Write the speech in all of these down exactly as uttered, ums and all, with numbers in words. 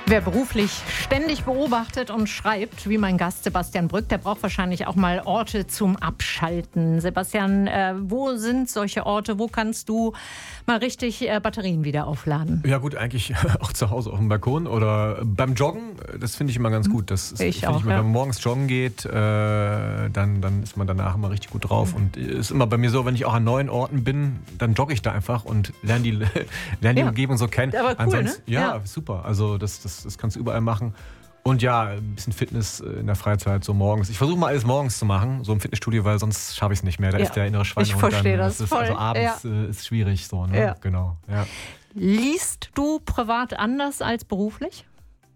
Wer beruflich ständig beobachtet und schreibt, wie mein Gast Sebastian Brück, der braucht wahrscheinlich auch mal Orte zum Abschalten. Sebastian, äh, wo sind solche Orte? Wo kannst du mal richtig äh, Batterien wieder aufladen? Ja gut, eigentlich auch zu Hause auf dem Balkon oder beim Joggen. Das finde ich immer ganz gut. Das ist, ich auch, ich immer, ja. Wenn man morgens joggen geht, äh, dann, dann ist man danach immer richtig gut drauf. Mhm. Und ist immer bei mir so, wenn ich auch an neuen Orten bin, dann jogge ich da einfach und lerne die, lerne die ja. Umgebung so kennen. Aber cool, Ansonsten, ne? Ja, ja, super. Also das, das, das kannst du überall machen. Und ja, ein bisschen Fitness in der Freizeit, so morgens. Ich versuche mal alles morgens zu machen, so im Fitnessstudio, weil sonst schaffe ich es nicht mehr. Da ja. ist der innere Schweinehund. Ich verstehe dann, das, das ist, voll. Also abends ja. äh, ist schwierig so, ne? Ja. Genau, ja. Liest du privat anders als beruflich?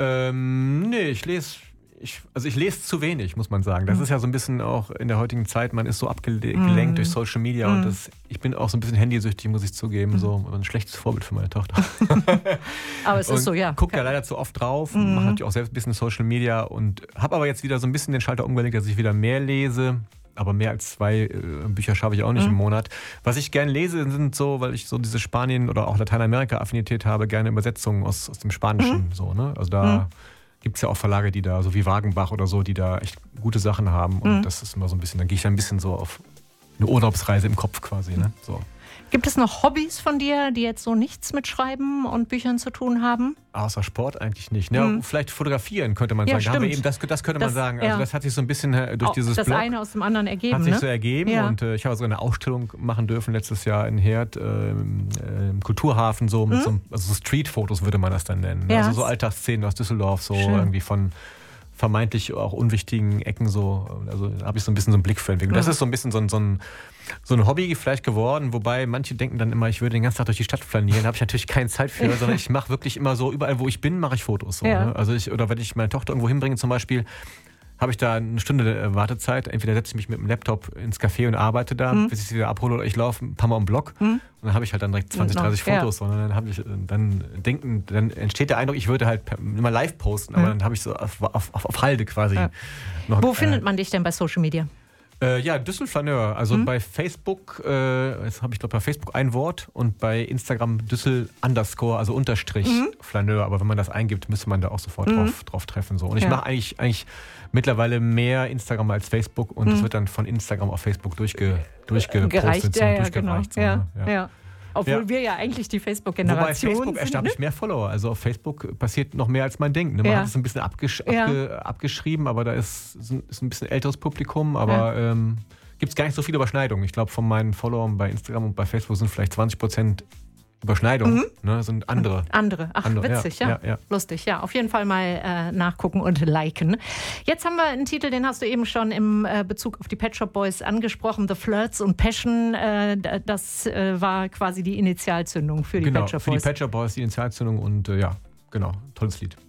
Ähm, nee, ich lese, ich, also ich lese zu wenig, muss man sagen. Das mhm. ist ja so ein bisschen auch in der heutigen Zeit, man ist so abgelenkt mhm. durch Social Media mhm. und das, ich bin auch so ein bisschen handysüchtig, muss ich zugeben, mhm. so ein schlechtes Vorbild für meine Tochter. Aber es ist und so, ja. Gucke ja leider zu oft drauf, mhm. mache natürlich auch selbst ein bisschen Social Media und habe aber jetzt wieder so ein bisschen den Schalter umgelegt, dass ich wieder mehr lese. Aber mehr als zwei äh, Bücher schaffe ich auch nicht mhm. im Monat. Was ich gerne lese, sind so, weil ich so diese Spanien- oder auch Lateinamerika-Affinität habe, gerne Übersetzungen aus, aus dem Spanischen. Mhm. So, ne? Also da mhm. gibt es ja auch Verlage, die da, so wie Wagenbach oder so, die da echt gute Sachen haben. Und mhm. das ist immer so ein bisschen, dann gehe ich da ein bisschen so auf eine Urlaubsreise im Kopf quasi. Ne? So. Gibt es noch Hobbys von dir, die jetzt so nichts mit Schreiben und Büchern zu tun haben? Außer Sport eigentlich nicht. Ne? Mhm. Vielleicht fotografieren könnte man ja, sagen. Da haben wir stimmt. eben, das, das könnte das, man sagen. Also ja. das hat sich so ein bisschen durch Auch dieses das Blog, eine aus dem anderen ergeben. Hat sich ne? so ergeben. Ja. Und äh, ich habe so eine Ausstellung machen dürfen letztes Jahr in Herd, äh, im Kulturhafen, so mit mhm. so, also so Street-Fotos würde man das dann nennen. Ja. Also so Alltagsszenen aus Düsseldorf, so Schön. irgendwie von vermeintlich auch unwichtigen Ecken so. Also habe ich so ein bisschen so einen Blick für entwickelt. Mhm. Das ist so ein bisschen so ein, so ein so ein Hobby vielleicht geworden, wobei manche denken dann immer, ich würde den ganzen Tag durch die Stadt flanieren, da habe ich natürlich keine Zeit für, sondern ich mache wirklich immer so, überall wo ich bin, mache ich Fotos. So, ja. ne? Also ich, oder wenn ich meine Tochter irgendwo hinbringe zum Beispiel, habe ich da eine Stunde Wartezeit. Entweder setze ich mich mit dem Laptop ins Café und arbeite da, mhm. bis ich sie wieder abhole, oder ich laufe ein paar Mal um den Block mhm. und dann habe ich halt dann direkt zwanzig, dreißig ja. Fotos. Und dann habe ich, dann denken, dann entsteht der Eindruck, ich würde halt immer live posten, aber mhm. dann habe ich so auf, auf, auf Halde quasi. Ja. Noch, Wo äh, findet man dich denn bei Social Media? Äh, ja, Düsselflaneur. Also mhm. bei Facebook, äh, jetzt habe ich glaube bei Facebook ein Wort und bei Instagram Düssel underscore, also Unterstrich mhm. Flaneur. Aber wenn man das eingibt, müsste man da auch sofort mhm. drauf, drauf treffen. So. Und ich ja. mache eigentlich, eigentlich mittlerweile mehr Instagram als Facebook und es mhm. wird dann von Instagram auf Facebook durchge, durchgepostet. Gereicht, so, ja, ja, durchgereicht. genau. So, ja, ja. ja. Obwohl ja. wir ja eigentlich die Facebook-Generation sind. Wobei Facebook, erst habe ich mehr Follower. Also auf Facebook passiert noch mehr, als man denkt. Man ja. hat es ein bisschen abgesch ja. abge abgeschrieben, aber da ist, ist ein bisschen älteres Publikum. Aber ja. ähm, gibt es gar nicht so viele Überschneidungen. Ich glaube, von meinen Followern bei Instagram und bei Facebook sind vielleicht zwanzig Prozent Überschneidungen, mhm. ne, sind andere. Andere, ach andere, witzig, ja. Ja. ja. Lustig, ja. Auf jeden Fall mal äh, nachgucken und liken. Jetzt haben wir einen Titel, den hast du eben schon im äh, Bezug auf die Pet Shop Boys angesprochen, The Flirts und Passion. Äh, das äh, war quasi die Initialzündung für die genau, Pet Shop Boys. Genau, für die Pet Shop Boys die Initialzündung und äh, ja, genau, tolles Lied.